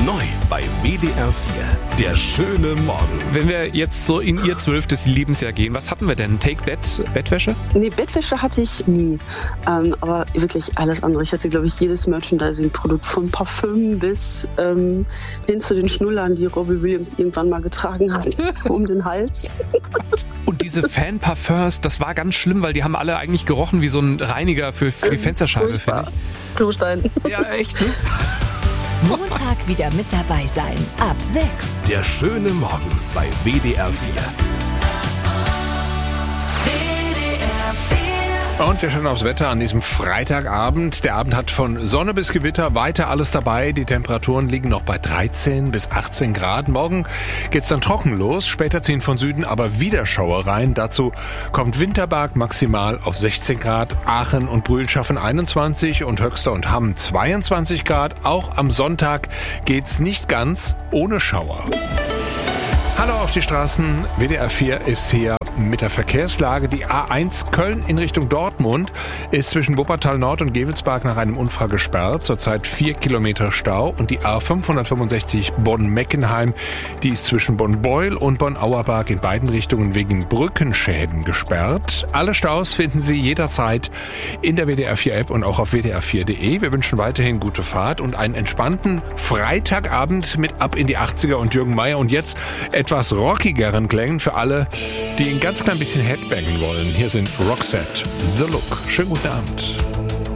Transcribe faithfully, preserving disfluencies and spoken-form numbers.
Neu bei W D R vier. Der schöne Morgen. Wenn wir jetzt so in Ihr zwölftes Lebensjahr gehen, was hatten wir denn? Take That, Bettwäsche? Nee, Bettwäsche hatte ich nie. Ähm, aber wirklich alles andere. Ich hatte, glaube ich, jedes Merchandising-Produkt von Parfüm bis ähm, hin zu den Schnullern, die Robbie Williams irgendwann mal getragen hat, um den Hals. Und diese Fan-Parfums, das war ganz schlimm, weil die haben alle eigentlich gerochen wie so ein Reiniger für, für die Fensterscheibe, finde ich. Klostein. Ja, echt, ne? Montag wieder mit dabei sein. Ab sechs. Der schöne Morgen bei W D R vier. Und wir schauen aufs Wetter an diesem Freitagabend. Der Abend hat von Sonne bis Gewitter weiter alles dabei. Die Temperaturen liegen noch bei dreizehn bis achtzehn Grad. Morgen geht's dann trocken los. Später ziehen von Süden aber wieder Schauer rein. Dazu kommt Winterberg maximal auf sechzehn Grad. Aachen und Brühl schaffen einundzwanzig und Höxter und Hamm zweiundzwanzig Grad. Auch am Sonntag geht's nicht ganz ohne Schauer. Hallo auf die Straßen. W D R vier ist hier mit der Verkehrslage. Die A eins Köln in Richtung Dortmund ist zwischen Wuppertal Nord und Gevelsberg nach einem Unfall gesperrt. Zurzeit vier Kilometer Stau. Und die A fünfhundertfünfundsechzig Bonn-Meckenheim, die ist zwischen Bonn-Beuel und Bonn-Auerbach in beiden Richtungen wegen Brückenschäden gesperrt. Alle Staus finden Sie jederzeit in der W D R vier App und auch auf w d r vier punkt de. Wir wünschen weiterhin gute Fahrt und einen entspannten Freitagabend mit Ab in die achtziger und Jürgen Meier. Und jetzt etwas rockigeren Klängen für alle, die ein ganz klein bisschen Headbangen wollen. Hier sind Roxette, The Look. Schönen guten Abend.